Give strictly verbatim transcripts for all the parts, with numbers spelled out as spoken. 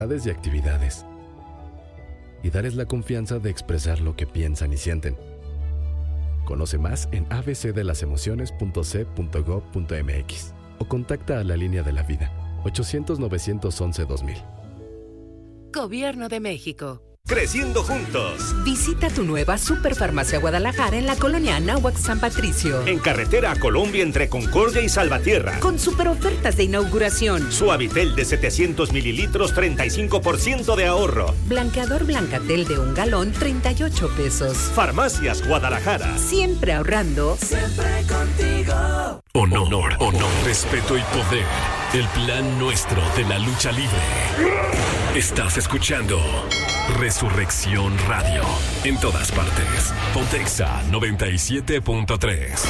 y actividades, y darles la confianza de expresar lo que piensan y sienten. Conoce más en a b c de las emociones punto c punto gov punto m x o contacta a la línea de la vida ochocientos, novecientos once, dos mil. Gobierno de México. Creciendo juntos. Visita tu nueva Superfarmacia Guadalajara en la colonia Anáhuac San Patricio. En carretera a Colombia entre Concordia y Salvatierra. Con super ofertas de inauguración. Suavitel de setecientos mililitros, treinta y cinco por ciento de ahorro. Blanqueador Blancatel de un galón, treinta y ocho pesos. Farmacias Guadalajara. Siempre ahorrando. Siempre contigo. Honor, honor, honor, respeto y poder. El plan nuestro de la lucha libre. Estás escuchando Resurrección Radio. En todas partes. Pontexa noventa y siete punto tres.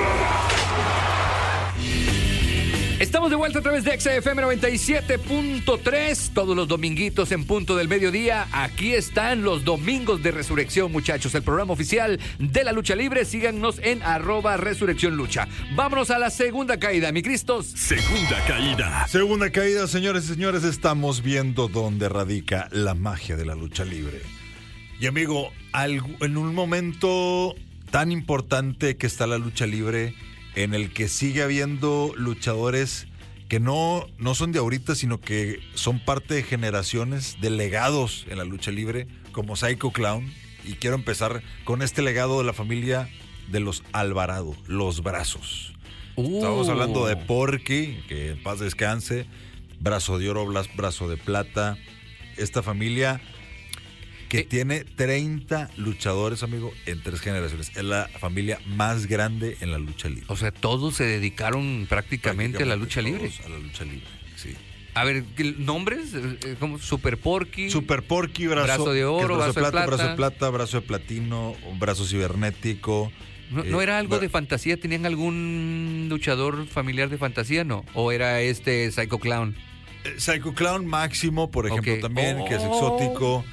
Estamos de vuelta a través de X F M noventa y siete punto tres, todos los dominguitos en punto del mediodía. Aquí están los domingos de Resurrección, muchachos, el programa oficial de la lucha libre. Síganos en arroba Resurrección Lucha. Vámonos a la segunda caída, mi Cristos. Segunda caída. Segunda caída, señores y señores, estamos viendo dónde radica la magia de la lucha libre. Y amigo, en un momento tan importante que está la lucha libre, en el que sigue habiendo luchadores que no, no son de ahorita, sino que son parte de generaciones de legados en la lucha libre, como Psycho Clown. Y quiero empezar con este legado de la familia de los Alvarado, los Brazos. Uh. Estamos hablando de Porky, que en paz descanse, Brazo de Oro, Brazo de Plata. Esta familia que eh. tiene treinta luchadores, amigo, en tres generaciones. Es la familia más grande en la lucha libre. O sea, todos se dedicaron prácticamente, prácticamente a la lucha libre. A la lucha libre, sí. A ver, ¿nombres? ¿Cómo? Super Porky. Super Porky, brazo, brazo de oro, brazo, brazo de plata, de plata. Brazo de plata, brazo de platino, brazo cibernético. ¿No, eh, ¿no era algo bra- de fantasía? ¿Tenían algún luchador familiar de fantasía, no? ¿O era este Psycho Clown? Eh, Psycho Clown máximo, por ejemplo, okay. también, oh. que es exótico.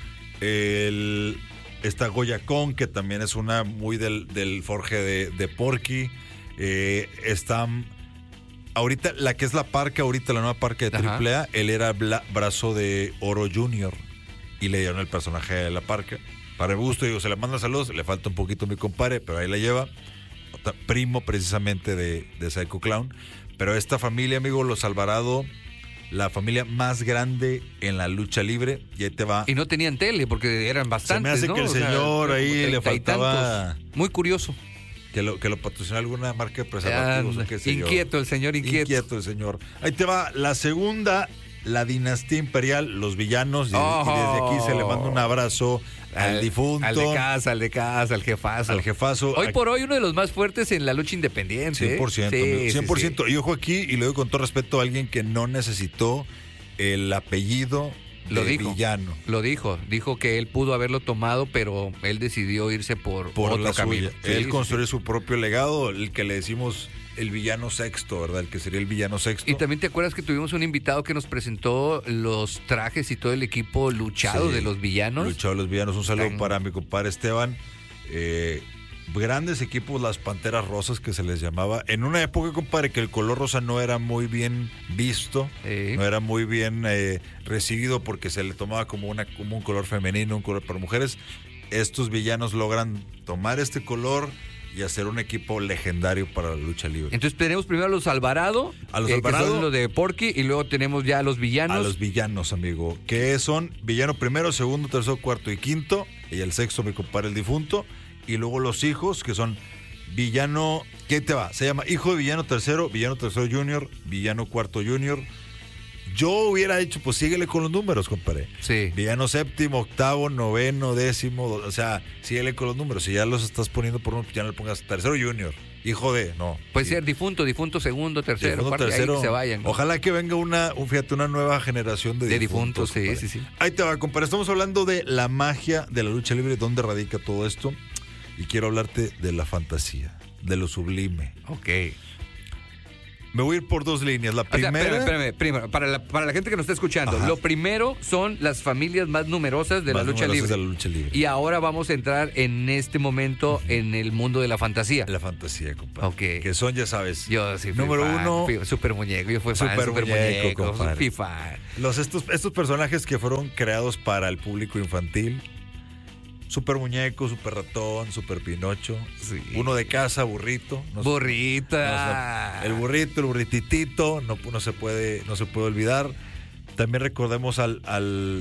El, está Goyacón, que también es una muy del, del forje de, de Porky. Eh, está ahorita, la que es la parca, ahorita la nueva parca de triple A, él era bla, Brazo de Oro Junior y le dieron el personaje de la parca. Para mi gusto, digo, se le manda saludos, le falta un poquito mi compadre, pero ahí la lleva. Primo precisamente de, de Psycho Clown. Pero esta familia, amigo, los Alvarado, la familia más grande en la lucha libre, y ahí te va. Y no tenían tele, porque eran bastantes, Se me hace ¿no? que el o señor sea, ahí le faltaba... Muy curioso. Que lo, que lo patrocinó alguna marca de preservativos. Ah, o qué sé inquieto yo. el señor, inquieto. Inquieto el señor. Ahí te va la segunda, la dinastía imperial, los villanos, oh. y, y desde aquí se le manda un abrazo al, al difunto. Al de casa, al de casa, al jefazo. Al jefazo. Hoy por hoy uno de los más fuertes en la lucha independiente. cien por ciento. Sí, cien por ciento. sí, sí. Y ojo aquí, y lo digo con todo respeto a alguien que no necesitó el apellido lo de dijo, villano. Lo dijo. Dijo que él pudo haberlo tomado, pero él decidió irse por, por otro la camino. Sí, él construyó sí. su propio legado, el que le decimos el villano sexto, ¿verdad? El que sería el villano sexto. Y también te acuerdas que tuvimos un invitado que nos presentó los trajes y todo el equipo luchado sí, de los villanos. Luchado de los villanos. Un saludo Tan... para mi compadre Esteban. Eh, grandes equipos, las Panteras Rosas, que se les llamaba. En una época, compadre, que el color rosa no era muy bien visto, sí. no era muy bien eh, recibido porque se le tomaba como, una, como un color femenino, un color para mujeres. Estos villanos logran tomar este color y hacer un equipo legendario para la lucha libre. Entonces tenemos primero a los Alvarado, a los eh, Alvarado, que son los de Porky, y luego tenemos ya a los villanos. A los villanos, amigo, que son villano primero, segundo, tercero, cuarto y quinto, y el sexto, mi compadre, el difunto. Y luego los hijos, que son villano... ¿Qué te va? Se llama hijo de villano tercero, villano tercero junior, villano cuarto junior. Yo hubiera hecho, pues síguele con los números, compadre. Sí. Villano séptimo, octavo, noveno, décimo. O sea, síguele con los números. Si ya los estás poniendo por uno, ya no le pongas tercero junior. Hijo de... No. Puede sí. ser difunto, difunto segundo, tercero, difunto, cuarto, tercero. ahí que se vayan, ¿no? Ojalá que venga una, un, fíjate, una nueva generación de, de difuntos. difuntos, sí, sí, sí. Ahí te va, compadre. Estamos hablando de la magia de la lucha libre, dónde radica todo esto. Y quiero hablarte de la fantasía, de lo sublime. Ok. Me voy a ir por dos líneas. La O sea, primera... espérame, espérame, primero, para la, para la gente que nos está escuchando, Ajá. lo primero son las familias más numerosas de, Más la, lucha numerosas libre. de la lucha libre. Y ahora vamos a entrar en este momento en el mundo de la fantasía. La fantasía, compadre. Ok. Que son, ya sabes. Yo sí fui Número fan, uno. fui super muñeco, yo fui fan, Super super, muñeco, muñeco, compadre. fui fan. Los, estos, estos personajes que fueron creados para el público infantil. Super muñeco, super ratón, super Pinocho. Sí. Uno de casa, burrito. No se- Burrita. no se- el burrito, el burrititito, no, no se puede, no se puede olvidar. También recordemos al, al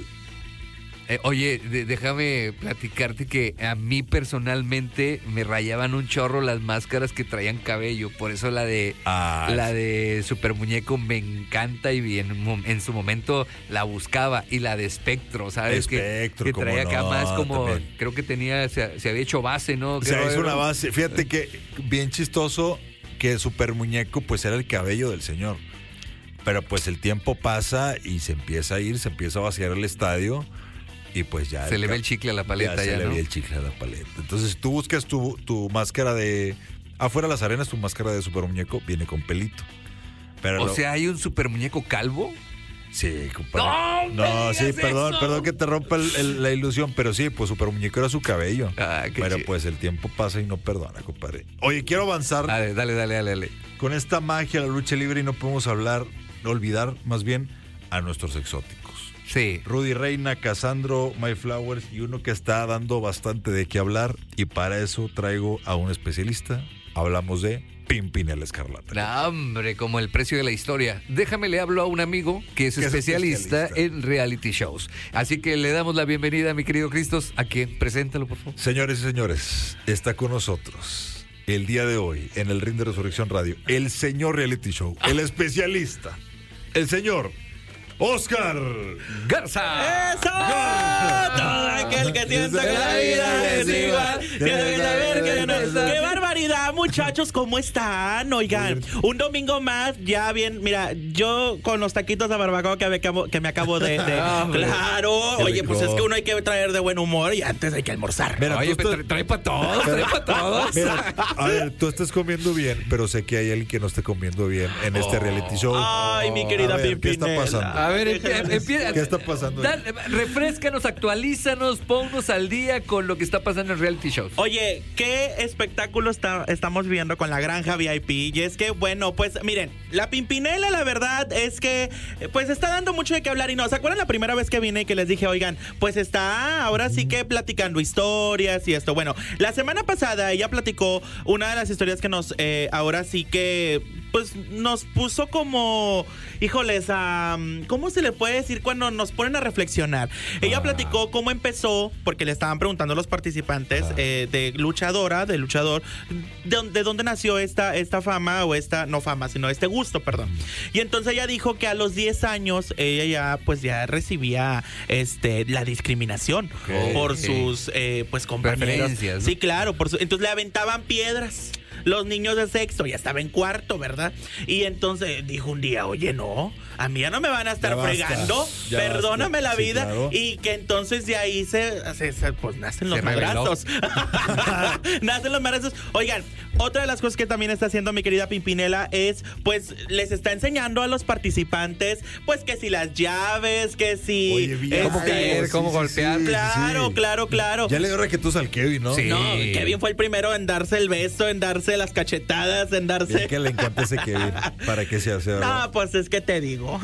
Eh, oye, de- déjame platicarte que a mí personalmente me rayaban un chorro las máscaras que traían cabello. Por eso la de Ah, la de Super Muñeco me encanta y en, mo- en su momento la buscaba. Y la de Espectro, ¿sabes? Que- Espectro, que, cómo traía acá no, más como, también. creo que tenía, se, se había hecho base, ¿no? O sea, Creo es una era- base. Fíjate que bien chistoso que Super Muñeco pues era el cabello del señor. Pero pues el tiempo pasa y se empieza a ir, se empieza a vaciar el estadio y pues ya... Se le ca- ve el chicle a la paleta ya, ya, se le ¿no? ve el chicle a la paleta. Entonces tú buscas tu, tu máscara de... Afuera de las arenas, tu máscara de Super Muñeco viene con pelito. Pero O lo- sea, ¿hay un Super Muñeco calvo? Sí, compadre. ¡No me No, sí, digas perdón, eso! perdón que te rompa el- el- la ilusión, pero sí, pues Super Muñeco era su cabello. Ah, qué pero chido. pues el tiempo pasa y no perdona, compadre. Oye, quiero avanzar Dale, dale, dale, dale. dale. con esta magia de la lucha libre y no podemos hablar, olvidar más bien a nuestros exóticos. Sí. Rudy Reina, Casandro, My Flowers y uno que está dando bastante de qué hablar y para eso traigo a un especialista. Hablamos de Pimpinela Escarlata. No, hombre, como el precio de la historia. Déjame le hablo a un amigo que es Que es especialista, especialista. en reality shows. Así que le damos la bienvenida a mi querido Cristos. ¿A quién? Preséntalo, por favor. Señores y señores, está con nosotros el día de hoy en el Ring de Resurrección Radio el señor reality show, el especialista, el señor Oscar ¡Garza! ¡Eso! Todo aquel que sienta que la vida es igual tiene que saber que no está. ¡Qué barbaridad, muchachos! ¿Cómo están? Oigan, un domingo más, ya bien. Mira, yo con los taquitos de barbacoa que me acabo, que me acabo de. de- claro, Qué oye, rico. pues es que uno hay que traer de buen humor y antes hay que almorzar. Mira, Oye, tú pero estás- trae, para todos, trae para todos. Mira, a ver, tú estás comiendo bien, pero sé que hay alguien que no esté comiendo bien en este reality show. Ay, mi querida A ver, ¿qué está Pimpinela. pasando? A ver, empie- empieza. ¿Qué está pasando? Dale, refrescanos, actualízanos, ponnos al día con lo que está pasando en reality shows. Oye, qué espectáculo está, estamos viendo con la Granja V I P. Y es que, bueno, pues miren, la Pimpinela, la verdad es que, eh, pues está dando mucho de qué hablar. Y no, ¿se acuerdan la primera vez que vine y que les dije, oigan, pues está ahora sí que platicando historias y esto? Bueno, la semana pasada ella platicó una de las historias que nos, eh, ahora sí que, pues nos puso como, híjoles, a, ¿cómo se le puede decir cuando nos ponen a reflexionar? Ella Ah. platicó cómo empezó, porque le estaban preguntando a los participantes Ah. eh, de luchadora, de luchador, de, de dónde nació esta, esta fama o esta, no fama, sino este gusto, perdón. Y entonces ella dijo que a los diez años ella ya, pues ya recibía este, la discriminación Ok. por sus, eh, pues compañeros. Preferencias, ¿no? Sí, claro, por su- entonces le aventaban piedras. Los niños de sexto, ya estaba en cuarto, ¿verdad? Y entonces dijo un día, oye, no, a mí ya no me van a estar Ya basta, fregando, ya perdóname basta. la Sí, vida. claro. Y que entonces de ahí se, se- se- pues nacen los Se reveló. madrazos. Nacen los madrazos. Oigan, otra de las cosas que también está haciendo mi querida Pimpinela es, pues, les está enseñando a los participantes, pues, que si las llaves, que si... Oye, bien. ¿Cómo caer? ¿Cómo golpear? Claro, sí. claro, claro. Ya le dio raquetos al Kevin, ¿no? Sí. No, Kevin fue el primero en darse el beso, en darse las cachetadas, en darse... Es que le encanta ese Kevin. ¿Para qué se hace? No, pues es que te digo.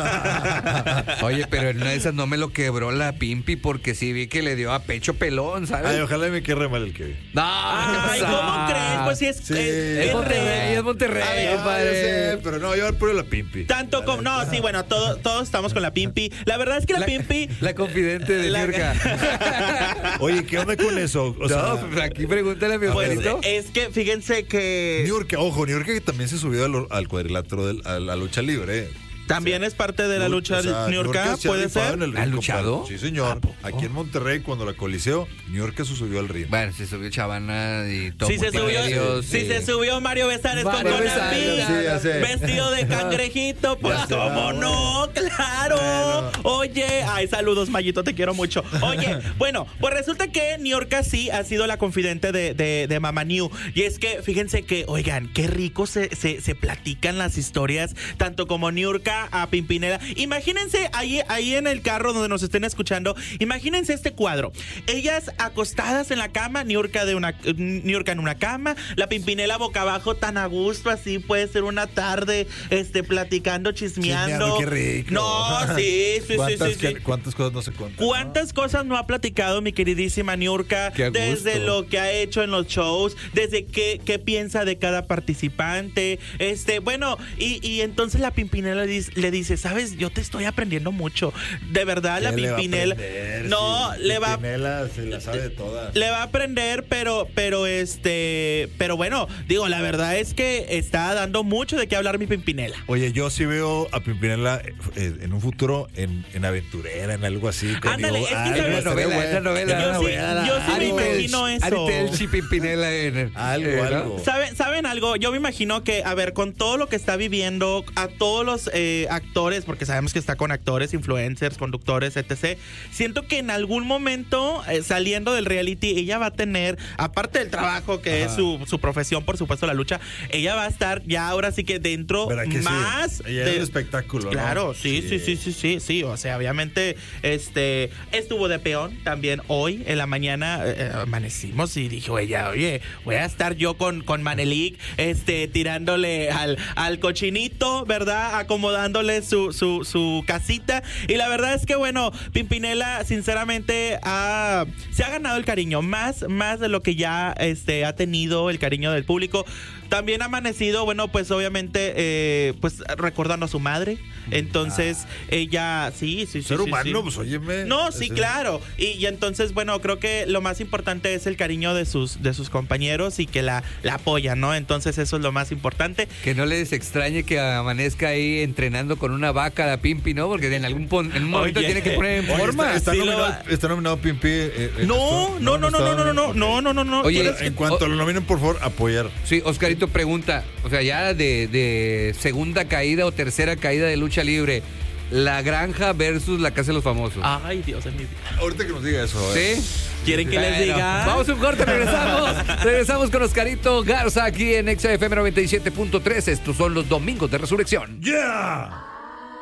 Oye, pero en una de esas no me lo quebró la Pimpi porque sí vi que le dio a pecho pelón, ¿sabes? Ay, ojalá me quede mal el Kevin. No, Ay, ¿qué pasa? ¿cómo crees? Pues sí es... Sí. es- Es Monterrey, es Monterrey, A ver, compadre. Ah, ya sé, pero no, yo puro la Pimpi. Tanto como... No, sí, bueno, todo- todos estamos con la Pimpi. La verdad es que la, La- Pimpi... La confidente de La- Niurka. Oye, ¿qué onda con eso? O sea, No, pues aquí pregúntale a mi Pues abuelito. es que fíjense que... New York, ojo, New York que también se subió al, al cuadrilátero de la lucha libre. ¿eh? También es parte de la Lu- lucha o sea, Niurka, Niurka se ha puede rifado ser. en el ¿Ha ring, luchado? compadre. Sí, señor. Aquí en Monterrey, cuando la Coliseo, Niurka se subió al ring. Bueno, se subió Chavana y todo. Sí se subió, multimedios, sí y- se subió Mario Besares con Mario Conan Besares, Big, sí, ya sé. vestido de cangrejito, pues Ya sé, cómo bueno. no, claro. Bueno. Oye, ay, saludos, Mayito, te quiero mucho. Oye, bueno, pues resulta que Niurka sí ha sido la confidente de, de, de Mama New. Y es que, fíjense que, oigan, qué rico se, se, se platican las historias, tanto como Niurka a Pimpinela. Imagínense ahí, ahí en el carro donde nos estén escuchando, imagínense este cuadro. Ellas acostadas en la cama, Niurka de una Niurka en una cama, la Pimpinela boca abajo tan a gusto, así puede ser una tarde este platicando, chismeando. Chismeando, qué rico. No, sí, sí, sí, ¿Cuántas, sí, sí. que- ¿Cuántas cosas no se cuentan? ¿Cuántas cosas no ha platicado mi queridísima Niurka? Qué a gusto. Desde lo que ha hecho en los shows, desde qué, qué piensa de cada participante. Este, bueno, y, y entonces la Pimpinela le dice, le dice, sabes, yo te estoy aprendiendo mucho. De verdad, la ¿Qué le va a Pimpinela. aprender? No, Sí, le va Pimpinela se la sabe de todas. le va a aprender, pero, pero este, pero bueno, digo, la verdad es que está dando mucho de qué hablar mi Pimpinela. Oye, yo sí veo a Pimpinela eh, en un futuro en, en aventurera, en algo así. con- Ándale, digo, es que algo sabes- estaría novela, bueno. es la novela. Yo sí- novela, yo sí me algo. imagino eso. Aritel Chipimpinela en el- Algo, eh, ¿no? algo. ¿Saben, ¿Saben algo? Yo me imagino que, a ver, con todo lo que está viviendo, a todos los eh, actores, porque sabemos que está con actores, influencers, conductores, etcétera, siento que en algún momento, eh, saliendo del reality, ella va a tener, aparte del trabajo que es su, su profesión, por supuesto, la lucha, ella va a estar ya ahora sí que dentro ¿Verdad que sí? más Ella es un espectáculo, ¿no? Claro, sí, sí, sí, sí, sí, sí. O sea, obviamente, este, estuvo de peón también hoy en la mañana. eh, amanecimos y dijo ella, oye, voy a estar yo con, con Manelik, este, tirándole al, al cochinito, ¿verdad? Acomodándole su, su, su casita. Y la verdad es que, bueno, Pimpinela, sinceramente, ha, se ha ganado el cariño, más, más de lo que ya este, ha tenido el cariño del público. También ha amanecido, bueno, pues obviamente, eh, pues recordando a su madre. Entonces, ella, sí, sí, sí. Ser sí, humano, sí. pues óyeme. No, sí, Ese- claro. Y, y entonces, bueno, creo que lo más importante es el cariño de sus, de sus compañeros y que la, la apoyan, ¿no? Entonces, eso es lo más importante. Que no les extrañe que amanezca ahí entrenando con una vaca la Pimpi, ¿no? Porque en algún pon- en un momento Oye. tiene que poner en Oye, forma. está, está Sí lo nominado, va- está nominado Pimpi. eh, eh, No, esto- no, no, no, no, no, no, no, ok. no, no, no, no. Oye, Tú eres- En cuanto lo nominen, por favor, apoyar. Sí, Oscarito pregunta, o sea, ya de, de segunda caída o tercera caída de lucha libre, La Granja versus La Casa de los Famosos. Ay, Dios de mi vida. Ahorita que nos diga eso. eh. ¿Sí? ¿Quieren que les Bueno, diga? Vamos a un corte, regresamos. Regresamos con Oscarito Garza aquí en X F M noventa y siete punto tres. Estos son los Domingos de Resurrección. ¡Yeah!